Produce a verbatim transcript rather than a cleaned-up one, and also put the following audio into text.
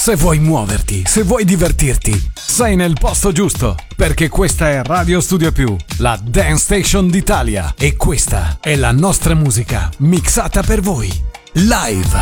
Se vuoi muoverti, se vuoi divertirti, sei nel posto giusto, perché questa è Radio Studio Più, la Dance Station d'Italia, e questa è la nostra musica mixata per voi, live.